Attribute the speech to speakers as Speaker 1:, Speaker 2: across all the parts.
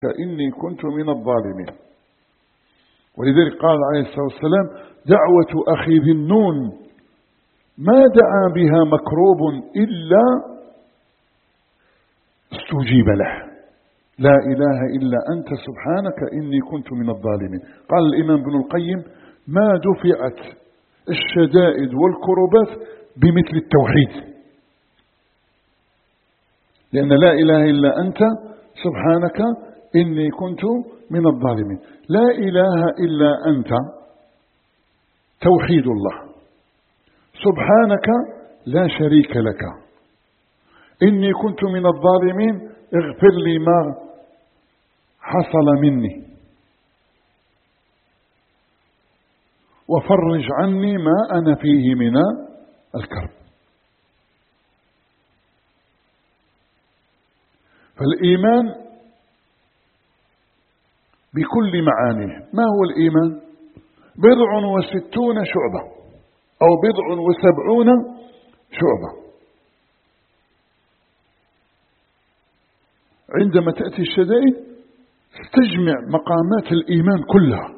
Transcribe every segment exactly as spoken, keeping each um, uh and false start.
Speaker 1: إني كنت من الظالمين. ولذلك قال عليه الصلاة والسلام: دعوة أخي ذي النون ما دعا بها مكروب إلا استجيب له، لا إله إلا أنت سبحانك إني كنت من الظالمين. قال الإمام ابن القيم: ما دفعت الشدائد والكربات بمثل التوحيد، لأن لا إله إلا أنت سبحانك إني كنت من الظالمين. لا إله إلا أنت توحيد الله، سبحانك لا شريك لك، إني كنت من الظالمين اغفر لي ما حصل مني وفرج عني ما أنا فيه من الكرب. فالإيمان بكل معانيه. ما هو الإيمان؟ بضع وستون شعبة أو بضع وسبعون شعبة. عندما تأتي الشدائد استجمع مقامات الإيمان كلها.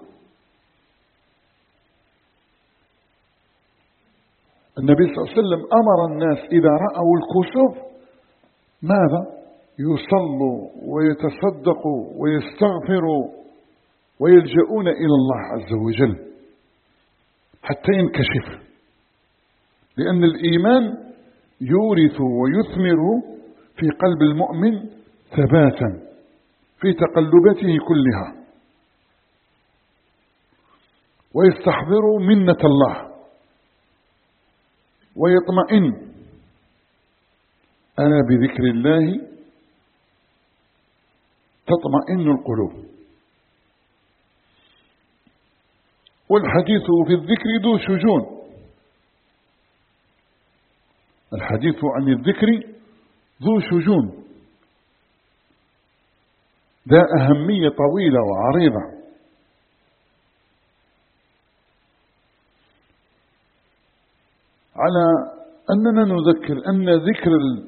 Speaker 1: النبي صلى الله عليه وسلم أمر الناس إذا رأوا الكسوف ماذا؟ يصلوا ويتصدقوا ويستغفروا ويلجؤون إلى الله عز وجل حتى ينكشف، لأن الإيمان يورث ويثمر في قلب المؤمن ثباتا في تقلباته كلها، ويستحضر منة الله ويطمئن. ألا بذكر الله تطمئن القلوب. والحديث في الذكر ذو شجون، الحديث عن الذكر ذو شجون، ذا أهمية طويلة وعريضة. على أننا نذكر أن ذكر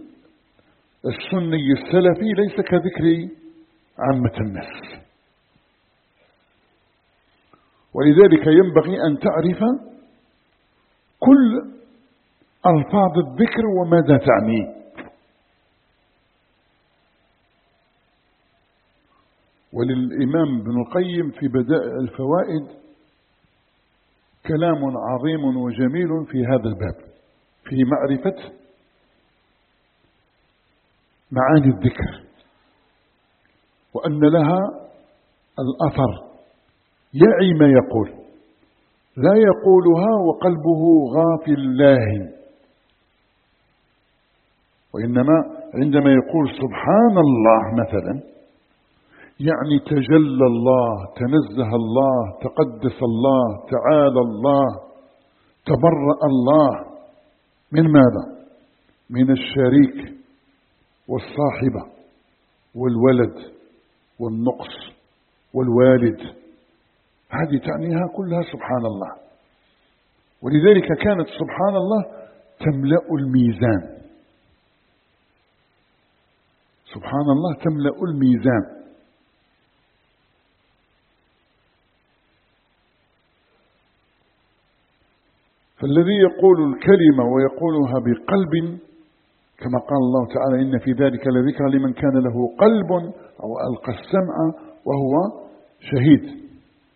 Speaker 1: السني السلفي ليس كذكر عامة الناس، ولذلك ينبغي أن تعرف كل ألفاظ الذكر وماذا تعني. وللإمام ابن القيم في بدائع الفوائد كلام عظيم وجميل في هذا الباب، في معرفة معاني الذكر، وأن لها الأثر يعي ما يقول، لا يقولها وقلبه غافل لاهٍ، وإنما عندما يقول سبحان الله مثلا يعني تجلى الله، تنزه الله، تقدس الله، تعالى الله، تبرأ الله من ماذا؟ من الشريك والصاحبة والولد والنقص والوالد. هذه تعنيها كلها سبحان الله. ولذلك كانت سبحان الله تملأ الميزان، سبحان الله تملأ الميزان. فالذي يقول الكلمة ويقولها بقلب كما قال الله تعالى: إن في ذلك لذكرى لمن كان له قلب أو ألقى السمع وهو شهيد.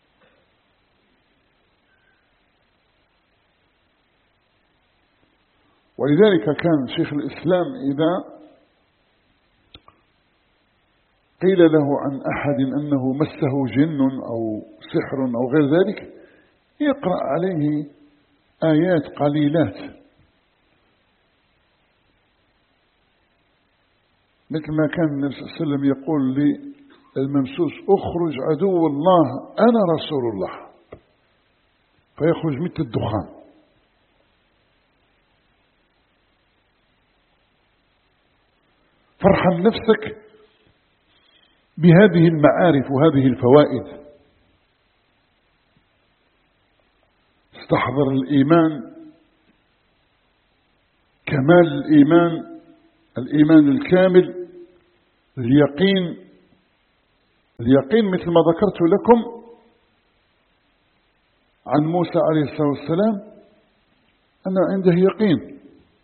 Speaker 1: ولذلك كان شيخ الإسلام إذا قيل له عن أحد أنه مسه جن أو سحر أو غير ذلك يقرأ عليه آيات قليلات، مثل ما كان النبي صلى الله عليه وسلم يقول للممسوس: اخرج عدو الله أنا رسول الله، فيخرج مثل الدخان. فارحم نفسك بهذه المعارف وهذه الفوائد. استحضر الإيمان، كمال الإيمان، الإيمان الكامل، اليقين اليقين مثل ما ذكرت لكم عن موسى عليه الصلاة والسلام أن عنده يقين،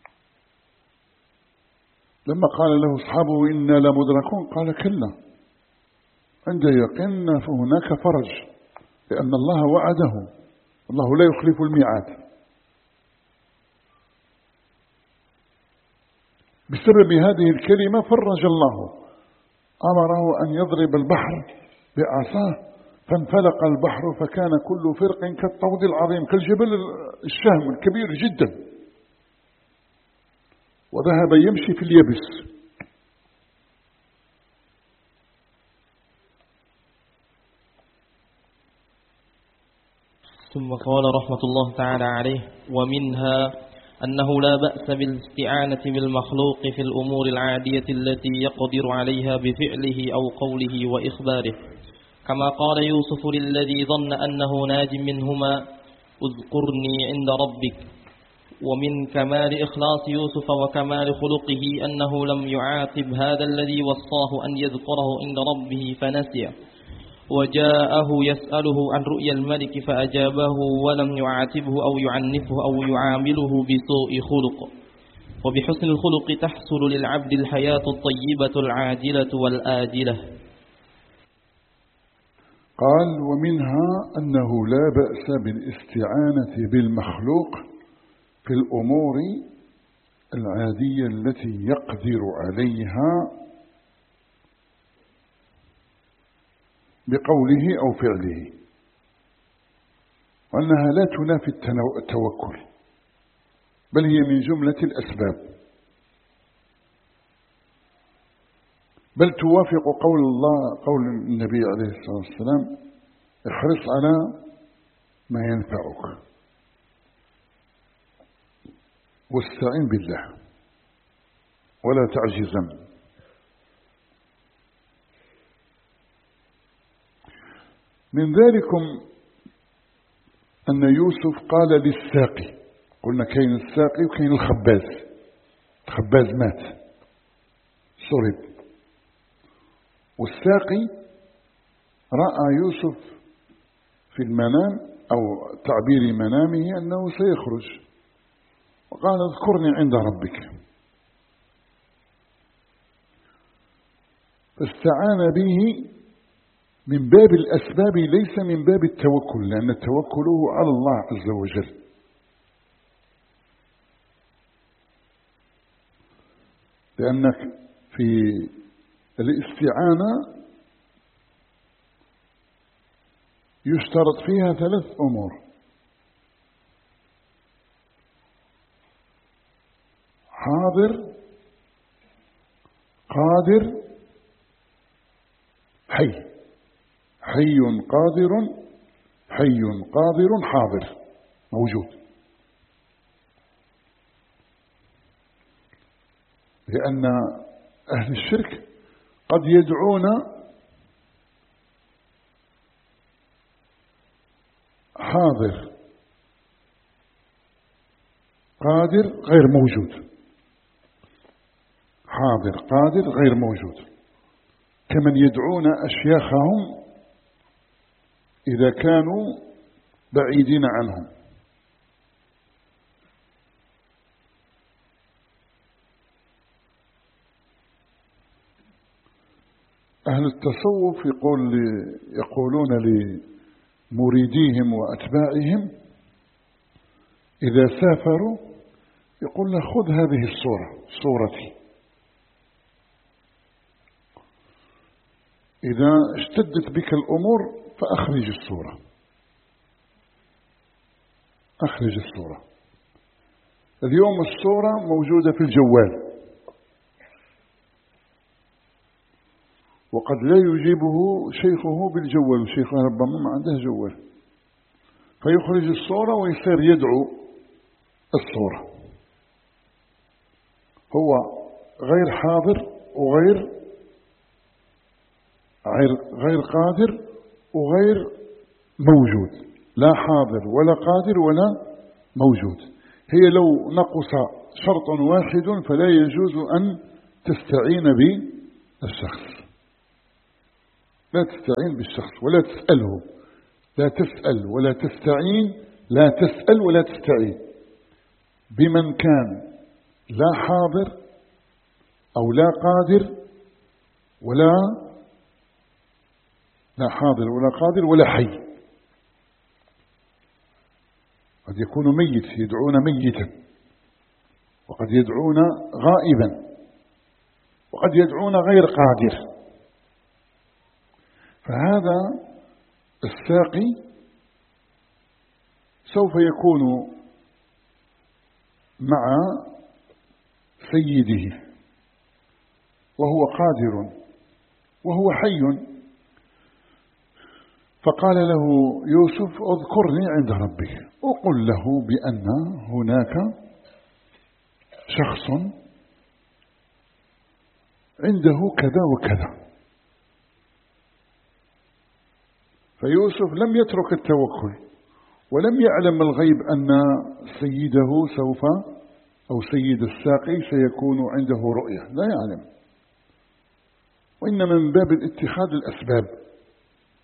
Speaker 1: لما قال له أصحابه إنا لمدركون قال كلا، عنده يقين فهناك فرج، لأن الله وعده، الله لا يخلف الميعاد. بسبب هذه الكلمة فرج الله، أمره أن يضرب البحر بعصاه فانفلق البحر فكان كل فرق كالطود العظيم، كالجبل الشهم الكبير جدا، وذهب يمشي في اليبس.
Speaker 2: ثم قال رحمة الله تعالى عليه: ومنها أنه لا بأس بالاستعانة بالمخلوق في الأمور العادية التي يقدر عليها بفعله أو قوله وإخباره، كما قال يوسف للذي ظن أنه ناج منهما: اذكرني عند ربك. ومن كمال إخلاص يوسف وكمال خلقه أنه لم يعاتب هذا الذي وصاه أن يذكره عند ربه فنسيه، وجاءه يسأله عن رؤيا الملك فأجابه ولم يعاتبه أو يعنفه أو يعامله بسوء خلق. وبحسن الخلق تحصل للعبد الحياة الطيبة العاجلة والآجلة.
Speaker 1: قال: ومنها أنه لا بأس بالاستعانة بالمخلوق في الأمور العادية التي يقدر عليها بقوله أو فعله، وأنها لا تنافي التوكل، بل هي من جملة الأسباب، بل توافق قول الله قول النبي عليه الصلاة والسلام: احرص على ما ينفعك واستعن بالله ولا تعجزن. من ذلكم أن يوسف قال للساقي، قلنا كاين الساقي وكاين الخباز، الخباز مات صلب، والساقي رأى يوسف في المنام أو تعبير منامه أنه سيخرج، وقال: اذكرني عند ربك، فاستعان به من باب الأسباب ليس من باب التوكل، لأن التوكل هو على الله عز وجل. لأنك في الاستعانة يشترط فيها ثلاث أمور: حاضر، قادر، حي. حي قادر، حي قادر حاضر موجود. لأن أهل الشرك قد يدعون حاضر قادر غير موجود، حاضر قادر غير موجود، كمن يدعون أشياخهم إذا كانوا بعيدين عنهم. أهل التصوف يقول يقولون لمريديهم وأتباعهم إذا سافروا يقول له: خذ هذه الصورة، صورتي، إذا اشتدت بك الأمور فأخرج الصورة، أخرج الصورة. اليوم الصورة موجودة في الجوال، وقد لا يجيبه شيخه بالجوال، وشيخه ربما ما عنده جوال، فيخرج الصورة ويصير يدعو الصورة. هو غير حاضر وغير غير قادر وغير موجود، لا حاضر ولا قادر ولا موجود. هي لو نقص شرط واحد فلا يجوز أن تستعين بالشخص، لا تستعين بالشخص ولا تسأله، لا تسأل ولا تستعين، لا تسأل ولا تستعين بمن كان لا حاضر أو لا قادر ولا لا حاضر ولا قادر ولا حي. قد يكون ميت يدعون ميتا، وقد يدعون غائبا، وقد يدعون غير قادر. فهذا الساقي سوف يكون مع سيده وهو قادر وهو حي. فقال له يوسف اذكرني عند ربك وقل له بأن هناك شخص عنده كذا وكذا. فيوسف لم يترك التوكل ولم يعلم الغيب أن سيده سوف أو سيد الساقي سيكون عنده رؤية، لا يعلم، وإنما من باب الاتخاذ الأسباب.